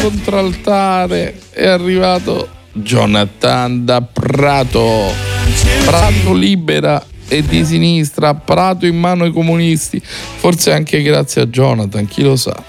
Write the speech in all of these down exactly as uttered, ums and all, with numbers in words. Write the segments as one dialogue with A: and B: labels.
A: contraltare è arrivato Jonathan da Prato. Prato libera e di sinistra, Prato in mano ai comunisti, forse anche grazie a Jonathan, chi lo sa.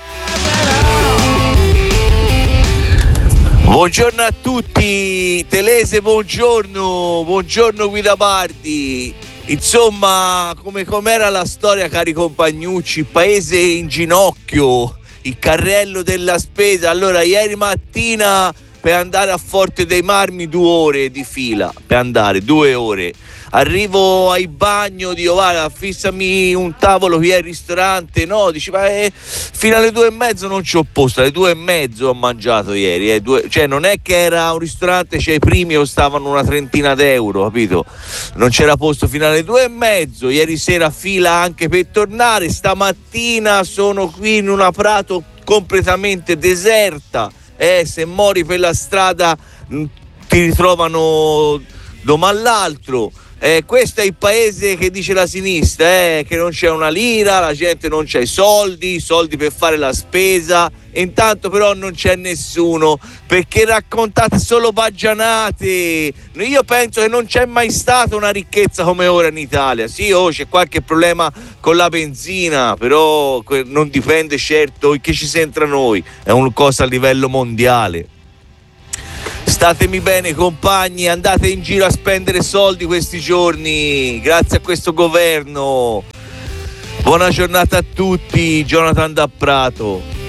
B: Buongiorno a tutti, Telese, buongiorno, buongiorno Guida Pardi. Insomma, come com'era la storia, cari compagnucci, il paese in ginocchio, il carrello della spesa. Allora, ieri mattina per andare a Forte dei Marmi due ore di fila, per andare due ore. Arrivo ai bagno, dico guarda, fissami un tavolo qui al ristorante. No, dici ma eh, fino alle due e mezzo non c'ho posto. Alle due e mezzo ho mangiato ieri, eh, due, cioè non è che era un ristorante, cioè i primi costavano una trentina d'euro, capito? Non c'era posto fino alle due e mezzo. Ieri sera fila anche per tornare. Stamattina sono qui in una Prato completamente deserta. Eh, se mori per la strada mh, ti ritrovano domani l'altro. Eh, questo è il paese che dice la sinistra, eh, che non c'è una lira, la gente non c'ha i soldi, i soldi per fare la spesa, e intanto però non c'è nessuno, perché raccontate solo baggianate. Io penso che non c'è mai stata una ricchezza come ora in Italia. Sì, oh, c'è qualche problema con la benzina, però non dipende certo che ci c'entra noi, è una cosa a livello mondiale. Statemi bene compagni, andate in giro a spendere soldi questi giorni, grazie a questo governo. Buona giornata a tutti, Jonathan da Prato.